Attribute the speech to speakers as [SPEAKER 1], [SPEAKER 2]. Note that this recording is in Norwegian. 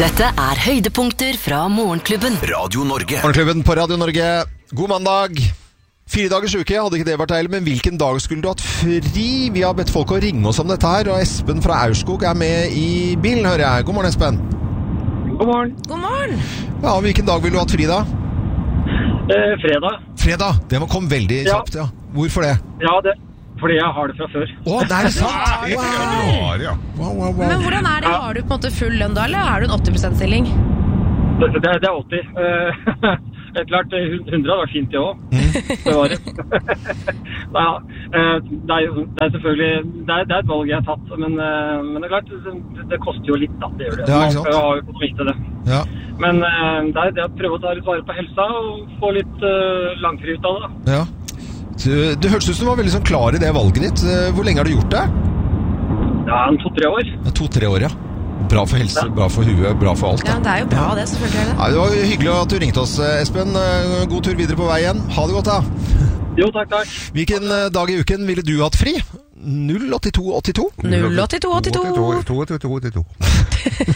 [SPEAKER 1] Dette høydepunkter fra Morgenklubben.
[SPEAKER 2] Radio Norge.
[SPEAKER 3] Morgenklubben på Radio Norge. God mandag. 4 dagers uke, hadde ikke det vært deilig, men hvilken dag skulle du hatt fri? Vi har bedt folk å ringe oss om dette her, og Espen fra Aurskog med i bilen, hører jeg. God morgen, Espen.
[SPEAKER 4] God morgen.
[SPEAKER 5] God morgen.
[SPEAKER 3] Ja, hvilken dag vil du hatt fri da?
[SPEAKER 4] Fredag.
[SPEAKER 3] Fredag, det kom veldig kjapt, ja. Hvorfor det?
[SPEAKER 4] Ja, fordi jeg har det fra før.
[SPEAKER 3] Det er sant! Wow.
[SPEAKER 5] Men hvordan det? Har du på en måte full lønn da, eller er du en 80%-stilling?
[SPEAKER 4] Det er 80. Klart, 100 hadde vært fint det også. Det var det. Det er selvfølgelig, det er et valg jeg har tatt, men det er klart, det koster jo litt da, det gjør det.
[SPEAKER 3] Ja,
[SPEAKER 4] Man skal jo ha økonomi til det.
[SPEAKER 3] Ja.
[SPEAKER 4] Men det er det å prøve å ta litt vare på helsa og få litt langfri ut av det.
[SPEAKER 3] Ja. Du hørtes ut som du var veldig sånn klar i det valget ditt. Hvor lenge har du gjort det?
[SPEAKER 4] Ja, 2-3 år.
[SPEAKER 3] 2-3 år, ja. Bra for helse, bra for huet, bra for alt.
[SPEAKER 5] Ja, det er jo bra det, selvfølgelig det.
[SPEAKER 3] Nei, det var hyggelig at du ringte oss, Espen. God tur videre på vei igjen. Ha det godt da.
[SPEAKER 4] Jo, takk.
[SPEAKER 3] Hvilken dag i uken ville du hatt fri? 08282?
[SPEAKER 5] 08282.
[SPEAKER 6] 8282.